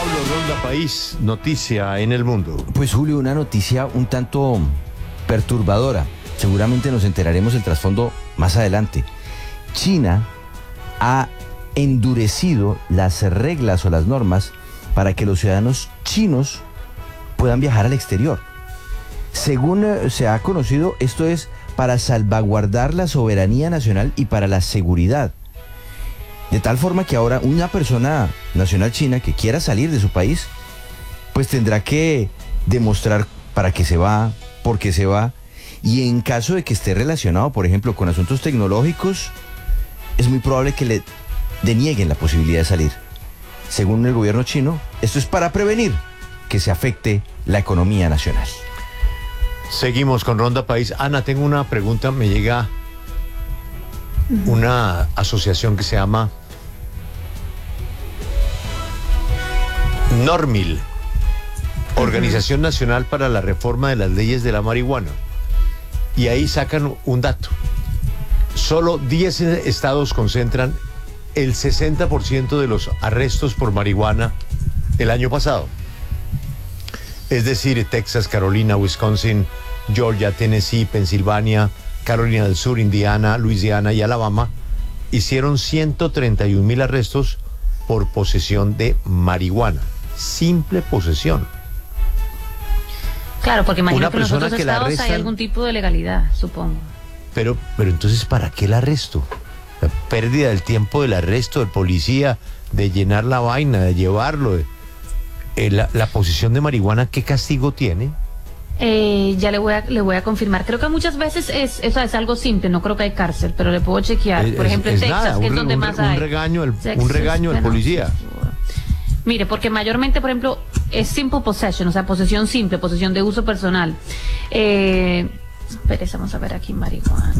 Pablo Ronda País, noticia en el mundo. Pues Julio, una noticia un tanto perturbadora. Seguramente nos enteraremos del trasfondo más adelante. China ha endurecido las reglas o las normas para que los ciudadanos chinos puedan viajar al exterior. Según se ha conocido, esto es para salvaguardar la soberanía nacional y para la seguridad. De tal forma que ahora una persona nacional china que quiera salir de su país, pues tendrá que demostrar para qué se va, por qué se va, y en caso de que esté relacionado, por ejemplo, con asuntos tecnológicos, es muy probable que le denieguen la posibilidad de salir. Según el gobierno chino, esto es para prevenir que se afecte la economía nacional. Seguimos con Ronda País. Ana, tengo una pregunta. Me llega una asociación que se llama Normil, Organización Nacional para la Reforma de las Leyes de la Marihuana. Y ahí sacan un dato. Solo 10 estados concentran el 60% de los arrestos por marihuana el año pasado. Es decir, Texas, Carolina, Wisconsin, Georgia, Tennessee, Pensilvania, Carolina del Sur, Indiana, Luisiana y Alabama hicieron 131,000 arrestos por posesión de marihuana. Simple posesión. Claro, porque imagino que en los otros que la estados arrestan, hay algún tipo de legalidad, supongo. Pero entonces, ¿para qué el arresto? La pérdida del tiempo del arresto del policía, de llenar la vaina, de llevarlo. La posesión de marihuana, ¿qué castigo tiene? Ya le voy a confirmar. Creo que muchas veces es algo simple, no creo que hay cárcel, pero le puedo chequear. Por ejemplo, en Texas, nada, que es donde más hay. Un regaño al policía. Mire, porque mayormente, por ejemplo, es simple possession, o sea, posesión simple, posesión de uso personal. Espérese, vamos a ver aquí marihuana.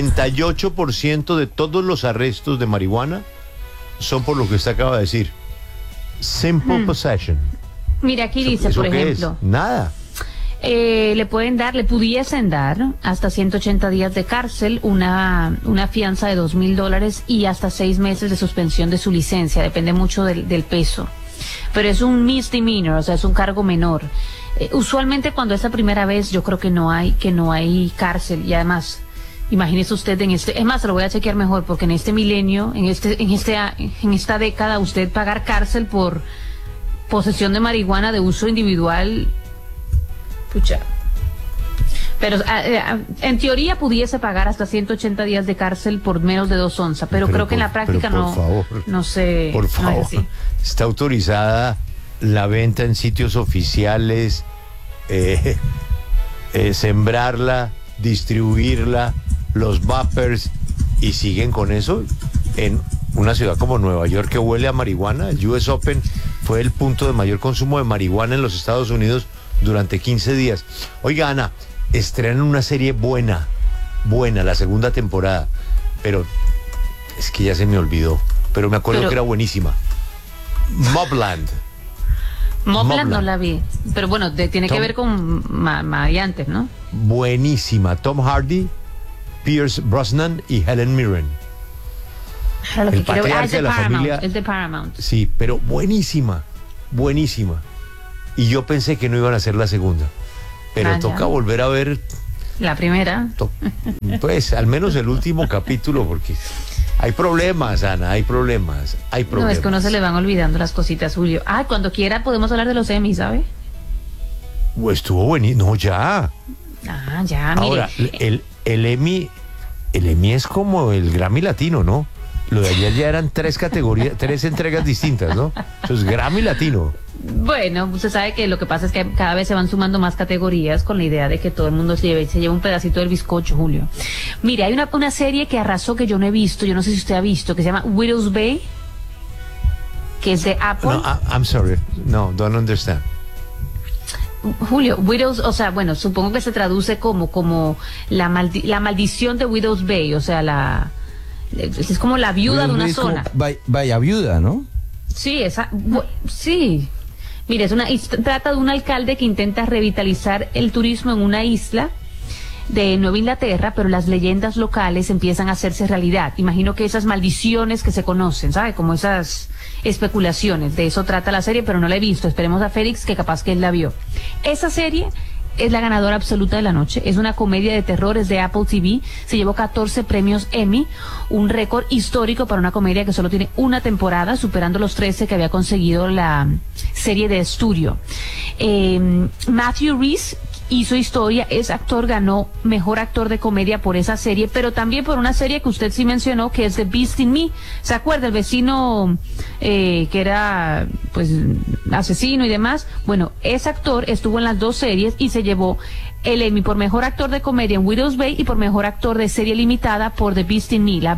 98% de todos los arrestos de marihuana son por lo que usted acaba de decir. Simple possession. Mire, aquí dice, ¿Eso por qué ejemplo. es? Nada. Le pudiesen dar hasta 180 días de cárcel, una fianza de $2,000 y hasta 6 meses de suspensión de su licencia. Depende mucho del peso. Pero es un misdemeanor, o sea, es un cargo menor. Usualmente cuando es la primera vez, yo creo que no hay cárcel. Y además, imagínese usted es más, se lo voy a chequear mejor, porque en este milenio, en esta década, usted pagar cárcel por posesión de marihuana de uso individual, pucha. Pero en teoría pudiese pagar hasta 180 días de cárcel por menos de 2 onzas, pero creo que en la práctica no sé. Por favor, no es así. Está autorizada la venta en sitios oficiales, sembrarla, distribuirla, los vapers, y siguen con eso en una ciudad como Nueva York que huele a marihuana. El US Open fue el punto de mayor consumo de marihuana en los Estados Unidos durante 15 días. Oiga, Ana, estrenan una serie buena, la segunda temporada, pero es que ya se me olvidó, pero me acuerdo que era buenísima. Mobland no la vi, pero bueno, tiene que ver con maleantes, ¿no? Buenísima. Tom Hardy, Pierce Brosnan y Helen Mirren. El patriarca de la familia. Es de Paramount. Sí, pero buenísima. Y yo pensé que no iban a hacer la segunda, pero toca volver a ver la primera. Pues al menos el último capítulo, porque hay problemas, Ana, hay problemas. No, es que uno se le van olvidando las cositas, Julio. Cuando quiera podemos hablar de los Emmy, ¿sabe? Estuvo buenísimo. No, ya. Ya, mire. Ahora, el Emmy es como el Grammy Latino, ¿no? Lo de ayer ya eran 3 categorías, 3 entregas distintas, ¿no? Eso es Grammy Latino. Bueno, usted sabe que lo que pasa es que cada vez se van sumando más categorías con la idea de que todo el mundo se lleve un pedacito del bizcocho, Julio. Mire, hay una serie que arrasó que yo no he visto, yo no sé si usted ha visto, que se llama Widow's Bay, que es de Apple. No, I'm sorry. No, don't understand. Julio, Widows, o sea, bueno, supongo que se traduce como la maldición de Widow's Bay, o sea, es como la viuda de una zona. Vaya viuda, ¿no? Sí, sí. Mire, trata de un alcalde que intenta revitalizar el turismo en una isla de Nueva Inglaterra, pero las leyendas locales empiezan a hacerse realidad. Imagino que esas maldiciones que se conocen, ¿sabe? Como esas especulaciones, de eso trata la serie, pero no la he visto. Esperemos a Félix, que capaz que él la vio. Esa serie es la ganadora absoluta de la noche. Es una comedia de terror, es de Apple TV. Se llevó 14 premios Emmy, un récord histórico para una comedia que solo tiene una temporada, superando los 13 que había conseguido la serie de estudio. Matthew Rhys hizo historia, es actor, ganó mejor actor de comedia por esa serie, pero también por una serie que usted sí mencionó, que es The Beast in Me. ¿Se acuerda? El vecino que era pues asesino y demás. Bueno, ese actor estuvo en las dos series y se llevó el Emmy por mejor actor de comedia en Widow's Bay y por mejor actor de serie limitada por The Beast in Me,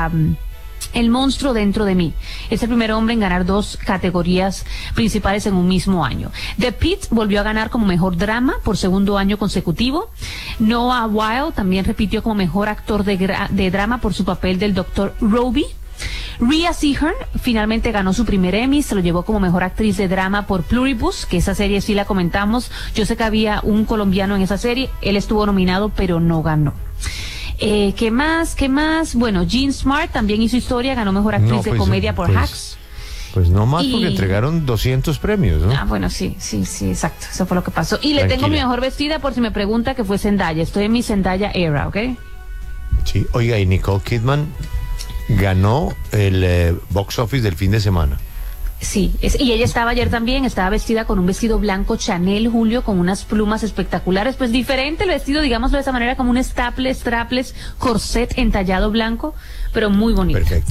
el monstruo dentro de mí. Es el primer hombre en ganar dos categorías principales en un mismo año. The Pitt volvió a ganar como mejor drama por segundo año consecutivo. Noah Wyle también repitió como mejor actor de drama por su papel del Dr. Roby. Rhea Seehorn finalmente ganó su primer Emmy, se lo llevó como mejor actriz de drama por Pluribus, que esa serie sí la comentamos. Yo sé que había un colombiano en esa serie, él estuvo nominado pero no ganó. ¿Qué más? Bueno, Jean Smart también hizo historia, ganó mejor actriz de comedia por Hacks. Pues no más, porque entregaron 200 premios, ¿no? Ah, bueno, sí, exacto, eso fue lo que pasó. Y le tengo mi mejor vestida, por si me pregunta, que fue Zendaya. Estoy en mi Zendaya era, ¿ok? Sí, oiga, y Nicole Kidman ganó el box office del fin de semana. Sí, y ella estaba ayer también, estaba vestida con un vestido blanco Chanel, Julio, con unas plumas espectaculares, pues diferente el vestido, digámoslo de esa manera, como un strapless, corset entallado blanco, pero muy bonito. Perfecto.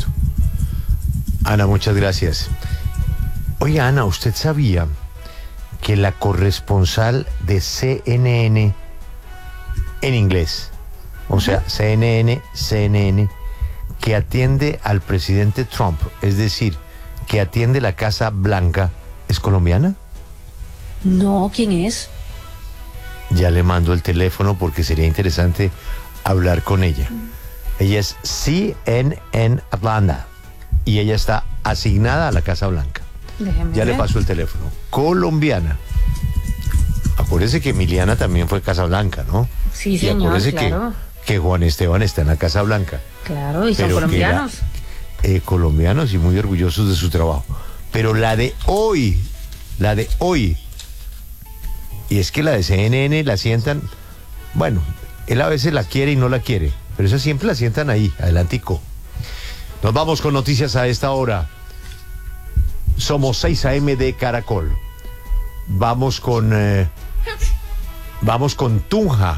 Ana, muchas gracias. Oiga, Ana, ¿usted sabía que la corresponsal de CNN en inglés, o sea, CNN, que atiende al presidente Trump, es decir, que atiende la Casa Blanca, es colombiana? No, ¿quién es? Ya le mando el teléfono porque sería interesante hablar con ella. Ella es CNN Atlanta y ella está asignada a la Casa Blanca. Ya le paso el teléfono. Colombiana. Acuérdese que Emiliana también fue Casa Blanca, ¿no? Sí, señor, y acuérdese claro. que Juan Esteban está en la Casa Blanca. Claro, y son colombianos. Colombianos y muy orgullosos de su trabajo. Pero la de hoy, y es que la de CNN la sientan, bueno, él a veces la quiere y no la quiere, pero esa siempre la sientan ahí, adelantico. Nos vamos con noticias a esta hora. Somos 6 AM de Caracol. Vamos con Tunja.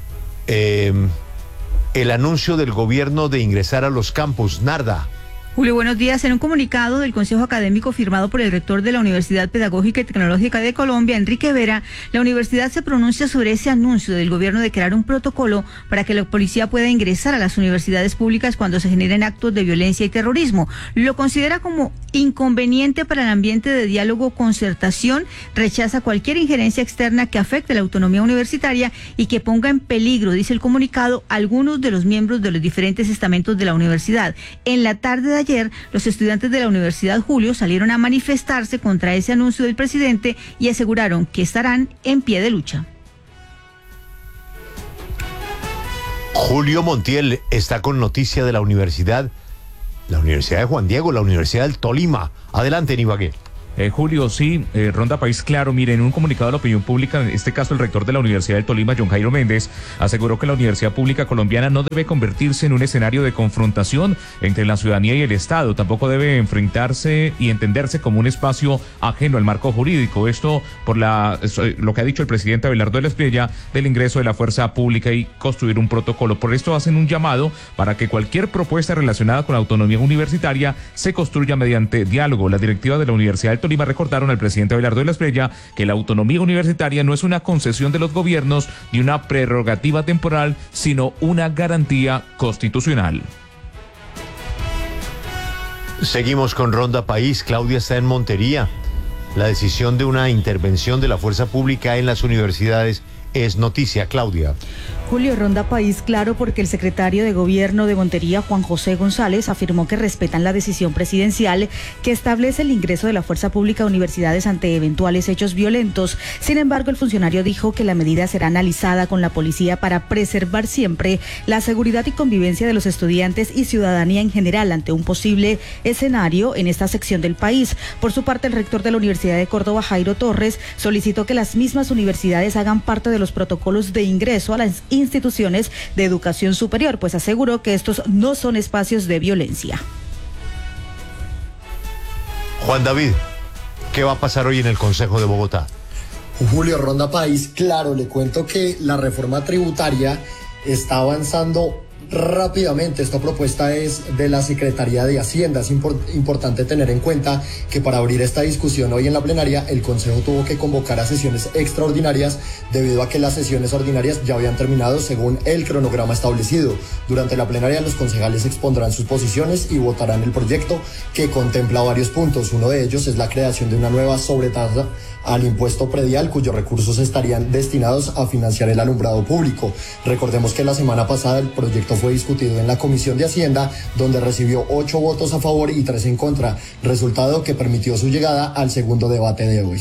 El anuncio del gobierno de ingresar a los campus. Narda. Julio, buenos días. En un comunicado del Consejo Académico firmado por el rector de la Universidad Pedagógica y Tecnológica de Colombia, Enrique Vera, la universidad se pronuncia sobre ese anuncio del gobierno de crear un protocolo para que la policía pueda ingresar a las universidades públicas cuando se generen actos de violencia y terrorismo. Lo considera como inconveniente para el ambiente de diálogo, concertación, rechaza cualquier injerencia externa que afecte la autonomía universitaria y que ponga en peligro, dice el comunicado, algunos de los miembros de los diferentes estamentos de la universidad. En la tarde de ayer, los estudiantes de la Universidad Julio salieron a manifestarse contra ese anuncio del presidente y aseguraron que estarán en pie de lucha. Julio Montiel está con noticia de la Universidad de Juan Diego, la Universidad del Tolima. Adelante, en Ibagué. Julio, sí, Ronda País Claro. Mire, en un comunicado de la opinión pública, en este caso el rector de la Universidad del Tolima, John Jairo Méndez, aseguró que la Universidad Pública Colombiana no debe convertirse en un escenario de confrontación entre la ciudadanía y el Estado. Tampoco debe enfrentarse y entenderse como un espacio ajeno al marco jurídico. Esto por lo que ha dicho el presidente Abelardo de la Espriella del ingreso de la fuerza pública y construir un protocolo. Por esto hacen un llamado para que cualquier propuesta relacionada con la autonomía universitaria se construya mediante diálogo. La directiva de la Universidad del Tolima recordaron al presidente Abelardo de la Espriella que la autonomía universitaria no es una concesión de los gobiernos ni una prerrogativa temporal, sino una garantía constitucional. Seguimos con Ronda País. Claudia está en Montería. La decisión de una intervención de la fuerza pública en las universidades es noticia. Claudia. Julio, ronda país claro porque el secretario de Gobierno de Montería, Juan José González, afirmó que respetan la decisión presidencial que establece el ingreso de la fuerza pública a universidades ante eventuales hechos violentos. Sin embargo, el funcionario dijo que la medida será analizada con la policía para preservar siempre la seguridad y convivencia de los estudiantes y ciudadanía en general ante un posible escenario en esta sección del país. Por su parte, el rector de la Universidad de Córdoba, Jairo Torres, solicitó que las mismas universidades hagan parte de los protocolos de ingreso a las instituciones de educación superior, pues aseguró que estos no son espacios de violencia. Juan David, ¿qué va a pasar hoy en el Consejo de Bogotá? Julio, ronda país, claro, le cuento que la reforma tributaria está avanzando rápidamente. Esta propuesta es de la Secretaría de Hacienda. Es importante tener en cuenta que para abrir esta discusión hoy en la plenaria, el Consejo tuvo que convocar a sesiones extraordinarias debido a que las sesiones ordinarias ya habían terminado según el cronograma establecido. Durante la plenaria, los concejales expondrán sus posiciones y votarán el proyecto que contempla varios puntos. Uno de ellos es la creación de una nueva sobretasa al impuesto predial, cuyos recursos estarían destinados a financiar el alumbrado público. Recordemos que la semana pasada el proyecto fue discutido en la Comisión de Hacienda, donde recibió 8 votos a favor y 3 en contra, resultado que permitió su llegada al segundo debate de hoy.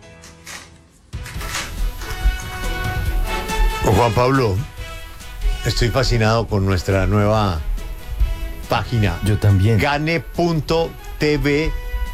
Juan Pablo, estoy fascinado con nuestra nueva página. Yo también. Gane.tv/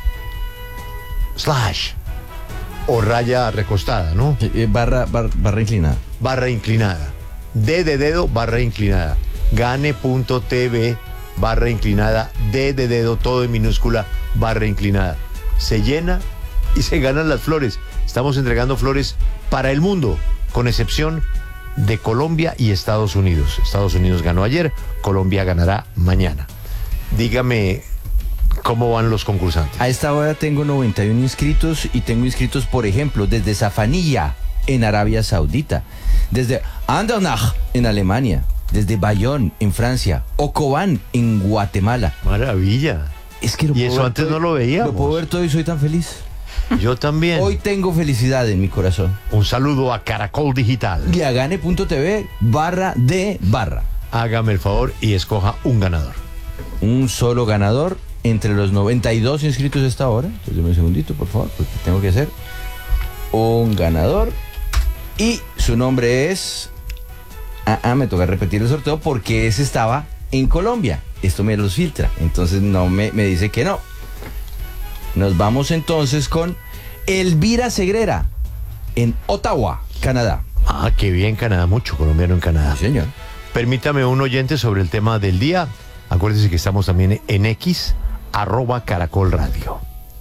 o raya recostada, ¿no? Barra inclinada. Barra inclinada. D de dedo, barra inclinada. Gane.tv, barra inclinada. D de dedo, todo en minúscula, barra inclinada. Se llena y se ganan las flores. Estamos entregando flores para el mundo, con excepción de Colombia y Estados Unidos. Estados Unidos ganó ayer, Colombia ganará mañana. Dígame cómo van los concursantes. A esta hora tengo 91 inscritos y tengo inscritos, por ejemplo, desde Safanilla, en Arabia Saudita, desde Andernach, en Alemania, desde Bayonne, en Francia, Ocoban, en Guatemala. Maravilla. Es que y eso antes no lo veíamos. Lo puedo ver todo y soy tan feliz. Yo también. Hoy tengo felicidad en mi corazón. Un saludo a Caracol Digital. Y a Gane.tv, /de/. Hágame el favor y escoja un ganador. Un solo ganador entre los 92 inscritos de esta hora. Entonces, deme un segundito, por favor, porque tengo que hacer un ganador. Y su nombre es... me toca repetir el sorteo porque ese estaba en Colombia. Esto me los filtra. Entonces no me dice que no. Nos vamos entonces con Elvira Segrera, en Ottawa, Canadá. Ah, qué bien, Canadá. Mucho colombiano en Canadá. Sí, señor. Permítame un oyente sobre el tema del día. Acuérdese que estamos también en X, @Caracol Radio.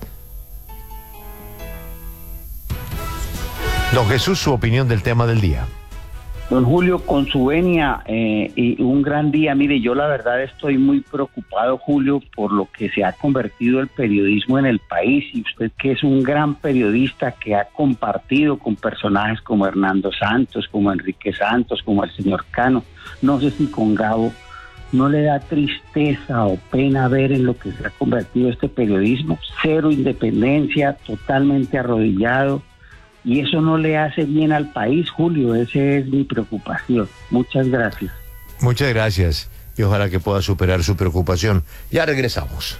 Don Jesús, su opinión del tema del día. Don Julio, con su venia y un gran día. Mire, yo la verdad estoy muy preocupado, Julio, por lo que se ha convertido el periodismo en el país. Y usted, que es un gran periodista que ha compartido con personajes como Hernando Santos, como Enrique Santos, como el señor Cano, no sé si con Gabo, ¿no le da tristeza o pena ver en lo que se ha convertido este periodismo? Cero independencia, totalmente arrodillado. Y eso no le hace bien al país, Julio. Esa es mi preocupación. Muchas gracias. Muchas gracias. Y ojalá que pueda superar su preocupación. Ya regresamos.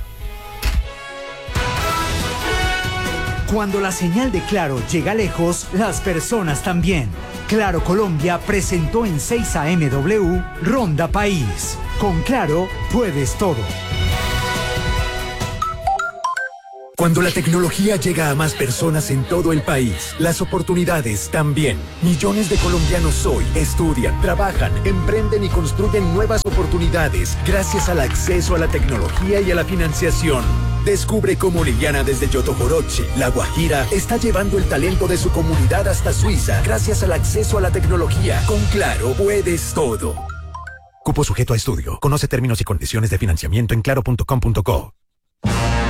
Cuando la señal de Claro llega lejos, las personas también. Claro Colombia presentó en 6 AM/W Ronda País. Con Claro puedes todo. Cuando la tecnología llega a más personas en todo el país, las oportunidades también. Millones de colombianos hoy estudian, trabajan, emprenden y construyen nuevas oportunidades gracias al acceso a la tecnología y a la financiación. Descubre cómo Liliana desde Yotojoroche, La Guajira, está llevando el talento de su comunidad hasta Suiza gracias al acceso a la tecnología. Con Claro puedes todo. Cupo sujeto a estudio. Conoce términos y condiciones de financiamiento en claro.com.co.